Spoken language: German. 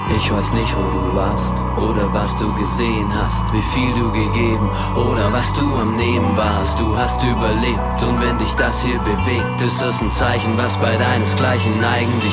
Ich weiß nicht, wo du warst oder was du gesehen hast, wie viel du gegeben oder was du am Nehmen warst. Du hast überlebt und wenn dich das hier bewegt, ist das ein Zeichen, was bei deinesgleichen eigentlich